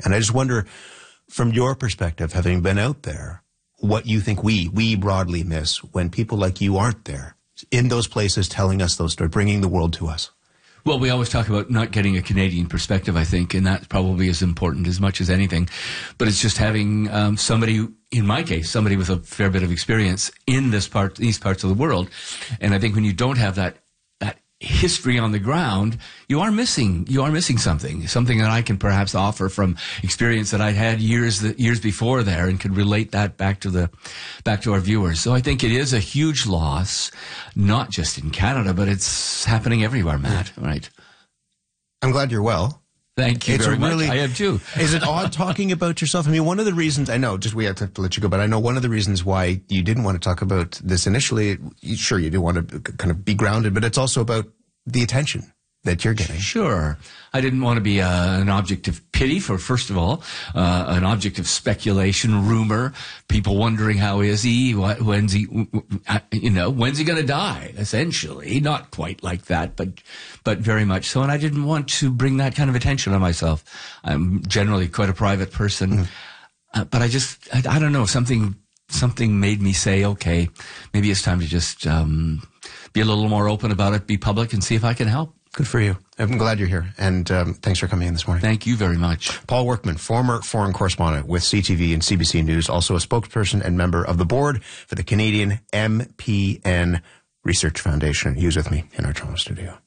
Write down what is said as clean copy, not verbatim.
And I just wonder, from your perspective, having been out there, what you think we broadly miss when people like you aren't there, in those places telling us those stories, bringing the world to us. Well, we always talk about not getting a Canadian perspective, I think, and that probably is important as much as anything. But it's just having somebody, in my case, somebody with a fair bit of experience in these parts of the world. And I think when you don't have that history on the ground, you are missing something that I can perhaps offer from experience that I'd had years before there, and could relate that back to our viewers. So I think it is a huge loss, not just in Canada, but it's happening everywhere, Matt. Right? I'm glad you're well. Thank you very much. I am too. Is it odd talking about yourself? I mean, one of the reasons, I know, just we have to let you go, but I know one of the reasons why you didn't want to talk about this initially, sure, you do want to kind of be grounded, but it's also about the attention that you're getting. Sure. I didn't want to be an object of pity first of all, an object of speculation, rumor, people wondering how is he, when's he going to die, essentially. Not quite like that, but very much so. And I didn't want to bring that kind of attention on myself. I'm generally quite a private person, but I don't know, something made me say, okay, maybe it's time to just be a little more open about it, be public, and see if I can help. Good for you. I'm glad you're here, and thanks for coming in this morning. Thank you very much. Paul Workman, former foreign correspondent with CTV and CBC News, also a spokesperson and member of the board for the Canadian MPN Research Foundation. He was with me in our Toronto studio.